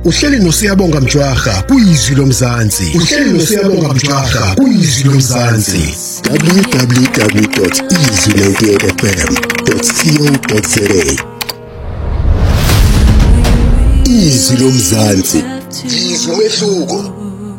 Uhleli noSiyabonga Mjwara kuyizwi lomzansi. Uhleli noSiyabonga Mjwara kuyizwi lomzansi. www.izwi98fm.co.za. Izwi lomzansi. Izwi umehluko.